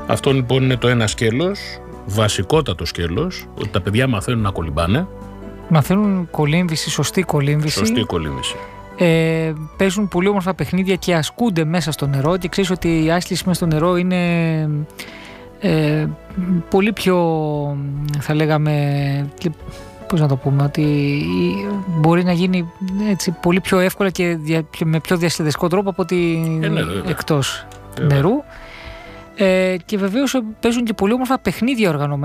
Αυτό λοιπόν είναι το ένα σκέλος, βασικότατο σκέλος, ότι τα παιδιά μαθαίνουν να κολυμπάνε. Μαθαίνουν κολύμβηση, σωστή κολύμβηση. Σωστή κολύμβηση. Παίζουν πολύ όμορφα παιχνίδια και ασκούνται μέσα στο νερό, και ξέρεις ότι η άσκηση μέσα στο νερό είναι πολύ πιο, θα λέγαμε, πώς να το πούμε, ότι μπορεί να γίνει έτσι πολύ πιο εύκολα και με πιο διασκεδαστικό τρόπο από ότι εκτός νερού. Και βεβαίως παίζουν και πολύ όμορφα παιχνίδια οργανωμένα.